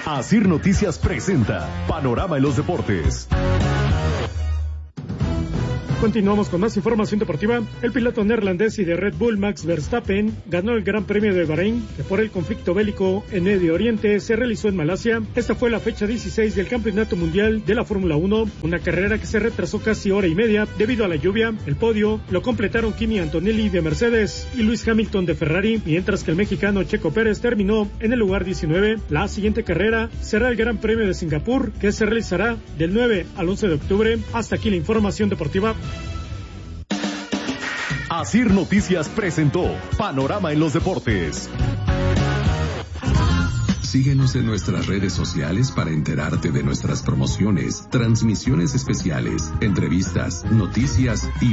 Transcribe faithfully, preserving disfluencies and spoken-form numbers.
Asir Noticias presenta Panorama en los Deportes. Continuamos con más información deportiva. El piloto neerlandés y de Red Bull, Max Verstappen, ganó el Gran Premio de Bahrein, que por el conflicto bélico en Medio Oriente se realizó en Malasia. Esta fue la fecha dieciséis del Campeonato Mundial de la Fórmula uno, una carrera que se retrasó casi hora y media debido a la lluvia. El podio lo completaron Kimi Antonelli de Mercedes y Lewis Hamilton de Ferrari, mientras que el mexicano Checo Pérez terminó en el lugar diecinueve. La siguiente carrera será el Gran Premio de Singapur, que se realizará del nueve al once de octubre. Hasta aquí la información deportiva. Asir Noticias presentó Panorama en los Deportes. Síguenos en nuestras redes sociales para enterarte de nuestras promociones, transmisiones especiales, entrevistas, noticias y